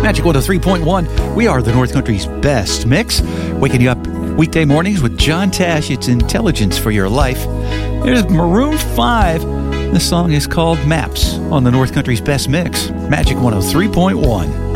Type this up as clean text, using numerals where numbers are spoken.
Magic 103.1. We are the North Country's best mix. Waking you up weekday mornings with John Tash. It's intelligence for your life. Here's Maroon 5. The song is called Maps on the North Country's best mix. Magic 103.1.